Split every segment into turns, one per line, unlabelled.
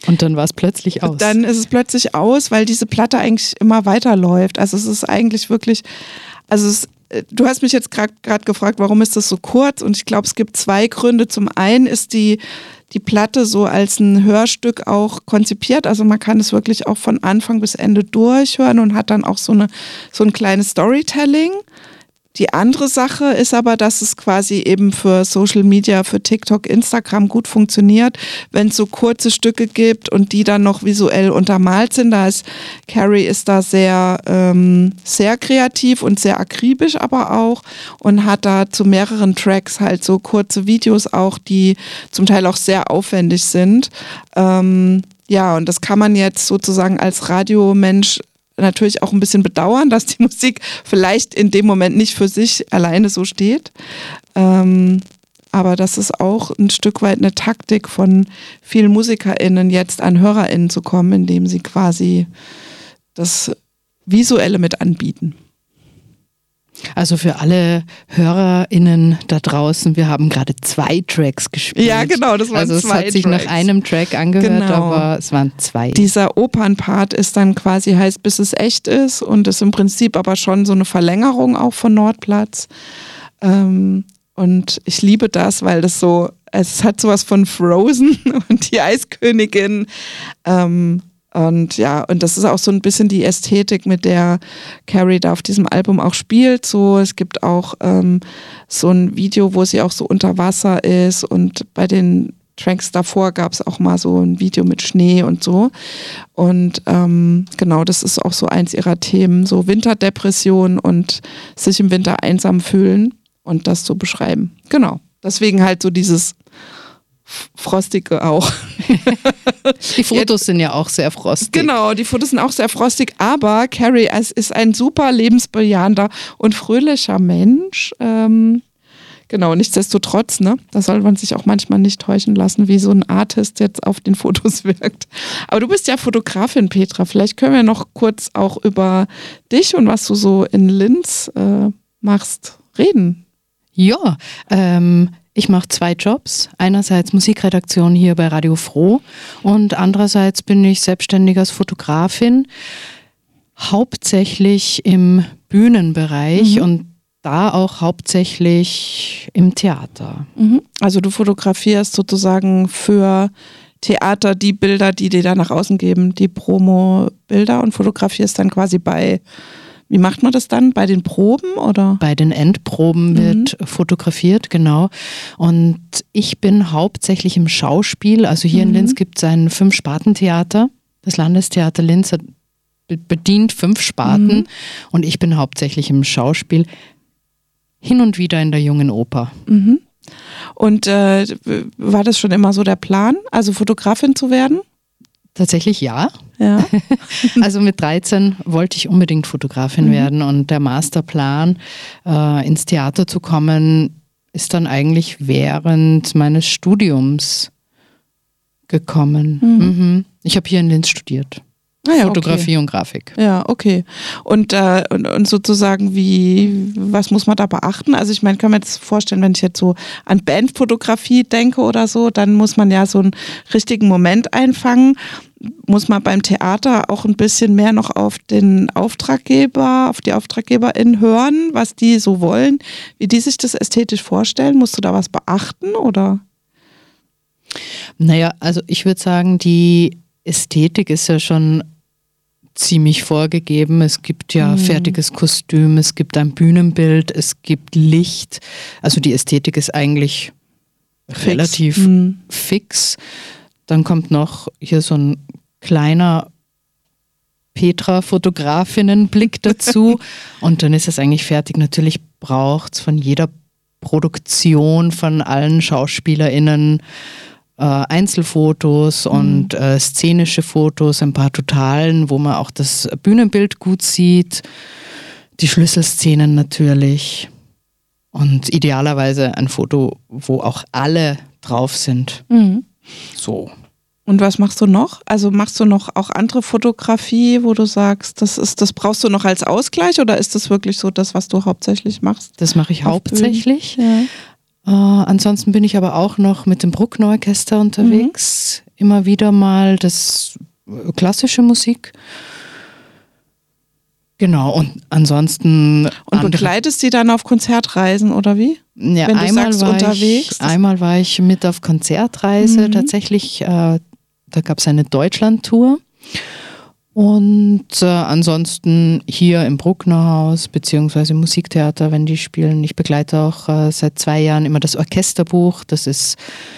Und dann war es plötzlich aus.
Und dann ist es plötzlich aus, weil diese Platte eigentlich immer weiterläuft. Also es ist eigentlich wirklich, du hast mich jetzt gerade gefragt, warum ist das so kurz? Und ich glaube, es gibt 2 Gründe. Zum einen ist die Platte so als ein Hörstück auch konzipiert. Also man kann es wirklich auch von Anfang bis Ende durchhören und hat dann auch so ein kleines Storytelling. Die andere Sache ist aber, dass es quasi eben für Social Media, für TikTok, Instagram gut funktioniert, wenn es so kurze Stücke gibt und die dann noch visuell untermalt sind. Carrie ist da sehr, sehr kreativ und sehr akribisch aber auch und hat da zu mehreren Tracks halt so kurze Videos auch, die zum Teil auch sehr aufwendig sind. Ja, und das kann man jetzt sozusagen als Radiomensch natürlich auch ein bisschen bedauern, dass die Musik vielleicht in dem Moment nicht für sich alleine so steht. Aber das ist auch ein Stück weit eine Taktik von vielen MusikerInnen, jetzt an HörerInnen zu kommen, indem sie quasi das Visuelle mit anbieten.
Also für alle HörerInnen da draußen, wir haben gerade 2 Tracks gespielt.
Ja, genau, das waren 2 Tracks.
Also es hat sich nach einem Track angehört,
genau.
Aber es waren 2.
Dieser Opernpart ist dann quasi heißt, bis es echt ist und ist im Prinzip aber schon so eine Verlängerung auch von Nordplatz. Und ich liebe das, weil das so, es hat sowas von Frozen und die Eiskönigin. Und ja, und das ist auch so ein bisschen die Ästhetik, mit der Carrie da auf diesem Album auch spielt. So, es gibt auch so ein Video, wo sie auch so unter Wasser ist und bei den Tracks davor gab es auch mal so ein Video mit Schnee und so. Und genau, das ist auch so eins ihrer Themen, so Winterdepression und sich im Winter einsam fühlen und das so beschreiben. Genau, deswegen halt so dieses Frostige auch.
Die Fotos sind ja auch sehr frostig.
Genau, die Fotos sind auch sehr frostig, aber Carrie ist ein super lebensbejahender und fröhlicher Mensch. Genau, nichtsdestotrotz, ne, da soll man sich auch manchmal nicht täuschen lassen, wie so ein Artist jetzt auf den Fotos wirkt. Aber du bist ja Fotografin, Petra. Vielleicht können wir noch kurz auch über dich und was du so in Linz machst reden.
Ja, ich mache 2 Jobs. Einerseits Musikredaktion hier bei Radio Froh und andererseits bin ich selbstständig als Fotografin, hauptsächlich im Bühnenbereich und da auch hauptsächlich im Theater.
Also du fotografierst sozusagen für Theater die Bilder, die dir da nach außen geben, die Promo-Bilder und fotografierst dann quasi wie macht man das dann? Bei den Proben oder?
Bei den Endproben wird fotografiert, genau. Und ich bin hauptsächlich im Schauspiel. Also hier in Linz gibt es ein 5-Sparten-Theater. Das Landestheater Linz bedient 5 Sparten und ich bin hauptsächlich im Schauspiel. Hin und wieder in der Jungen Oper.
Und war das schon immer so der Plan, also Fotografin zu werden?
Tatsächlich ja.
Ja.
Also mit 13 wollte ich unbedingt Fotografin werden und der Masterplan, ins Theater zu kommen, ist dann eigentlich während meines Studiums gekommen. Ich habe hier in Linz studiert. Fotografie und Grafik.
Ja, okay. Und sozusagen was muss man da beachten? Also ich meine, kann man jetzt vorstellen, wenn ich jetzt so an Bandfotografie denke oder so, dann muss man ja so einen richtigen Moment einfangen. Muss man beim Theater auch ein bisschen mehr noch auf den Auftraggeber, auf die AuftraggeberInnen hören, was die so wollen, wie die sich das ästhetisch vorstellen? Musst du da was beachten, oder?
Naja, also ich würde sagen, die Ästhetik ist ja schon ziemlich vorgegeben. Es gibt ja fertiges Kostüm, es gibt ein Bühnenbild, es gibt Licht. Also die Ästhetik ist eigentlich relativ fix. Dann kommt noch hier so ein kleiner Petra-Fotografinnenblick dazu und dann ist es eigentlich fertig. Natürlich braucht es von jeder Produktion, von allen SchauspielerInnen Einzelfotos und szenische Fotos, ein paar Totalen, wo man auch das Bühnenbild gut sieht, die Schlüsselszenen natürlich und idealerweise ein Foto, wo auch alle drauf sind. So.
Und was machst du noch? Also machst du noch auch andere Fotografie, wo du sagst, das brauchst du noch als Ausgleich oder ist das wirklich so das, was du hauptsächlich machst?
Das mache ich hauptsächlich. Ja. Ansonsten bin ich aber auch noch mit dem Bruckner Orchester unterwegs immer wieder mal das klassische Musik. Genau, und ansonsten...
Und begleitest die dann auf Konzertreisen oder wie?
Ja,
wenn du sagst, unterwegs?
Einmal war ich mit auf Konzertreise tatsächlich. Da gab es eine Deutschland-Tour. Und ansonsten hier im Brucknerhaus beziehungsweise im Musiktheater, wenn die spielen. Ich begleite auch seit 2 Jahren immer das Orchesterbuch. Das ist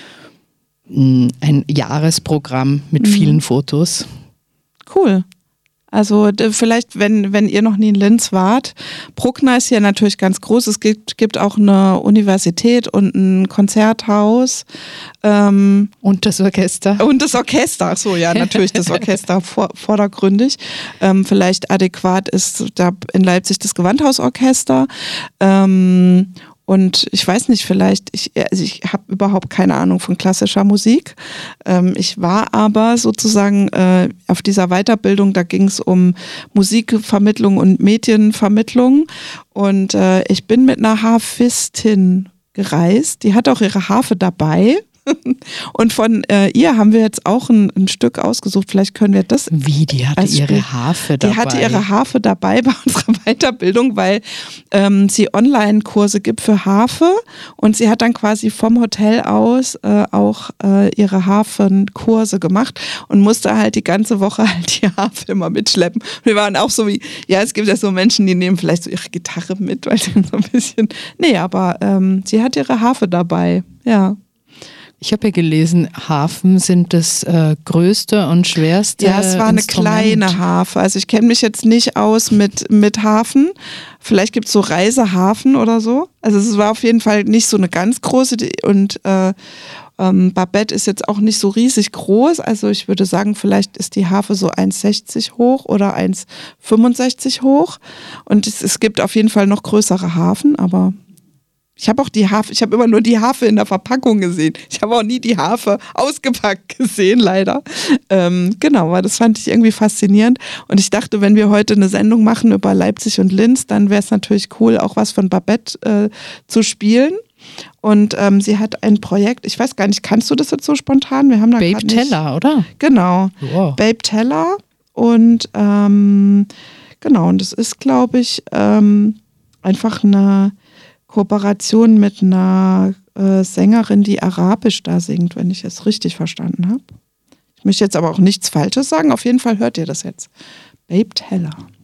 ein Jahresprogramm mit vielen Fotos.
Cool. Also vielleicht, wenn ihr noch nie in Linz wart, Bruckner ist hier natürlich ganz groß. Es gibt auch eine Universität und ein Konzerthaus.
Und das Orchester.
Und das Orchester, ach so, ja, natürlich das Orchester vordergründig. Vielleicht adäquat ist da in Leipzig das Gewandhausorchester. Und ich weiß nicht, vielleicht, ich habe überhaupt keine Ahnung von klassischer Musik. Ich war aber sozusagen auf dieser Weiterbildung, da ging es um Musikvermittlung und Medienvermittlung. Und ich bin mit einer Harfistin gereist, die hat auch ihre Harfe dabei. Und von ihr haben wir jetzt auch ein Stück ausgesucht. Vielleicht können wir das.
Wie, die hatte ihre Harfe dabei?
Die hatte ihre Harfe dabei bei unserer Weiterbildung, weil sie Online-Kurse gibt für Harfe. Und sie hat dann quasi vom Hotel aus auch ihre Harfenkurse gemacht und musste halt die ganze Woche halt die Harfe immer mitschleppen. Wir waren auch so wie, ja, es gibt ja so Menschen, die nehmen vielleicht so ihre Gitarre mit, weil sie so ein bisschen. Nee, aber sie hat ihre Harfe dabei, ja.
Ich habe ja gelesen, Harfen sind das größte und schwerste
Ja, es war eine kleine Harfe. Also ich kenne mich jetzt nicht aus mit Harfen. Vielleicht gibt es so Reiseharfen oder so. Also es war auf jeden Fall nicht so eine ganz große. Und Babette ist jetzt auch nicht so riesig groß. Also ich würde sagen, vielleicht ist die Harfe so 1,60 hoch oder 1,65 hoch. Und es gibt auf jeden Fall noch größere Harfen, aber... Ich habe auch die Harfe, ich habe immer nur die Harfe in der Verpackung gesehen. Ich habe auch nie die Harfe ausgepackt gesehen, leider. Genau, aber das fand ich irgendwie faszinierend. Und ich dachte, wenn wir heute eine Sendung machen über Leipzig und Linz, dann wäre es natürlich cool, auch was von Babette zu spielen. Und sie hat ein Projekt, ich weiß gar nicht, kannst du das jetzt so spontan? Wir haben da
Babe Teller, oder?
Genau,
wow.
Babe Teller. Und genau, und das ist, glaube ich, einfach eine Kooperation mit einer Sängerin, die Arabisch da singt, wenn ich es richtig verstanden habe. Ich möchte jetzt aber auch nichts Falsches sagen. Auf jeden Fall hört ihr das jetzt. Babe Teller.